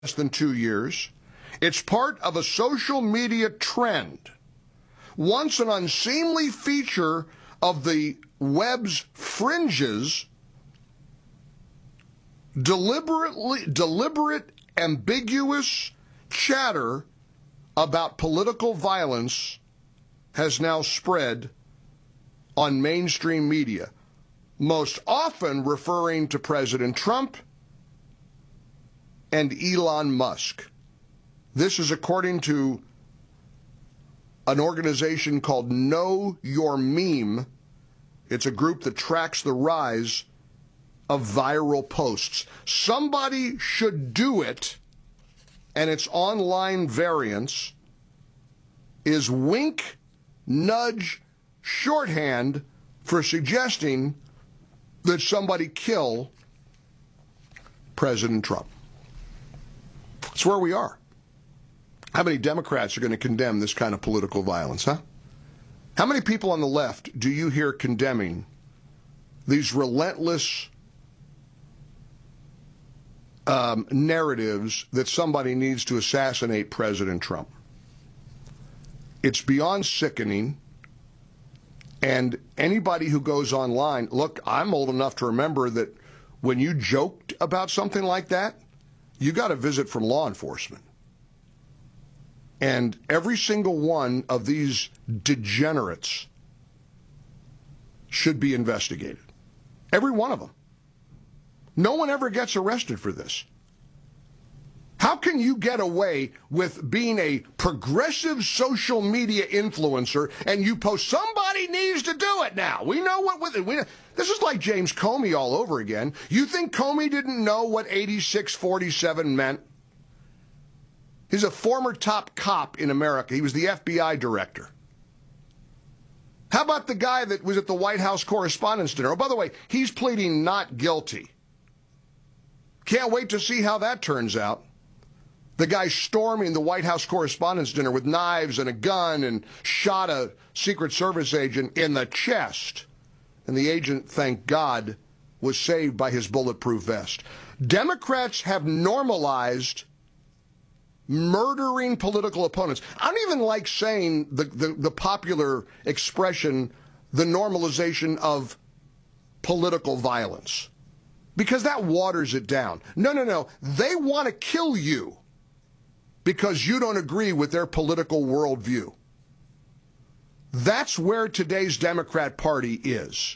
less than 2 years. It's part of a social media trend. Once an unseemly feature of the web's fringes, deliberate, ambiguous chatter about political violence has now spread on mainstream media, most often referring to President Trump and Elon Musk. This is according to an organization called Know Your Meme. It's a group that tracks the rise of viral posts. Somebody should do it, and its online variants is wink, nudge, shorthand for suggesting that somebody kill President Trump. It's where we are. How many Democrats are going to condemn this kind of political violence, huh? How many people on the left do you hear condemning these relentless narratives that somebody needs to assassinate President Trump? It's beyond sickening. And anybody who goes online, look, I'm old enough to remember that when you joked about something like that, you got a visit from law enforcement. And every single one of these degenerates should be investigated. Every one of them. No one ever gets arrested for this. How can you get away with being a progressive social media influencer and you post, somebody needs to do it now? We know what with it. This is like James Comey all over again. You think Comey didn't know what 8647 meant? He's a former top cop in America. He was the FBI director. How about the guy that was at the White House Correspondents' Dinner? Oh, by the way, he's pleading not guilty. Can't wait to see how that turns out. The guy storming the White House Correspondents' Dinner with knives and a gun and shot a Secret Service agent in the chest. And the agent, thank God, was saved by his bulletproof vest. Democrats have normalized murdering political opponents. I don't even like saying the popular expression, the normalization of political violence, because that waters it down. No. They want to kill you because you don't agree with their political worldview. That's where today's Democrat Party is.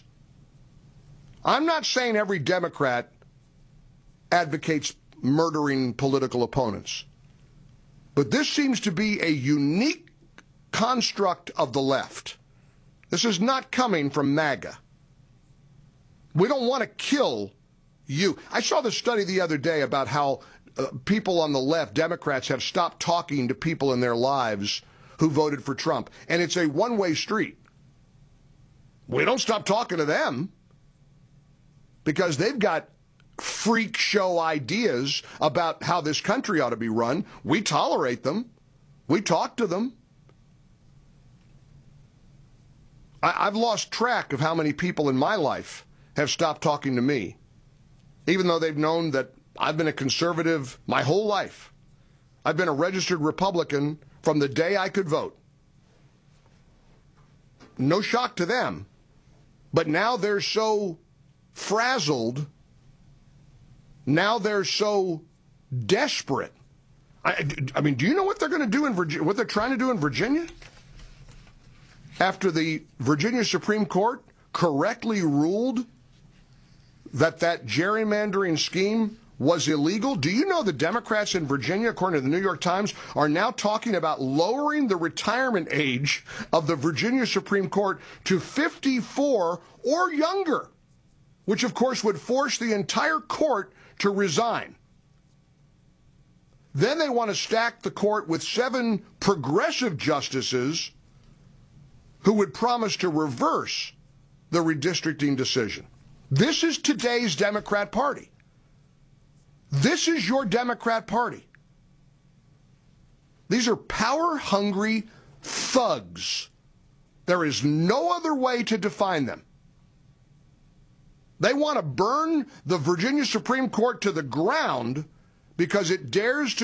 I'm not saying every Democrat advocates murdering political opponents. But this seems to be a unique construct of the left. This is not coming from MAGA. We don't want to kill you. I saw the study the other day about how people on the left, Democrats, have stopped talking to people in their lives who voted for Trump. And it's a one-way street. We don't stop talking to them because they've got freak show ideas about how this country ought to be run. We tolerate them. We talk to them. I've lost track of how many people in my life have stopped talking to me, even though they've known that I've been a conservative my whole life. I've been a registered Republican from the day I could vote. No shock to them. But now they're so frazzled. Now they're so desperate. I mean, do you know what they're going to do in Virginia? What they're trying to do in Virginia? After the Virginia Supreme Court correctly ruled that gerrymandering scheme was illegal, do you know the Democrats in Virginia, according to the New York Times, are now talking about lowering the retirement age of the Virginia Supreme Court to 54 or younger, which of course would force the entire court to resign. Then they want to stack the court with 7 progressive justices who would promise to reverse the redistricting decision. This is today's Democrat Party. This is your Democrat Party. These are power-hungry thugs. There is no other way to define them. They want to burn the Virginia Supreme Court to the ground because it dares to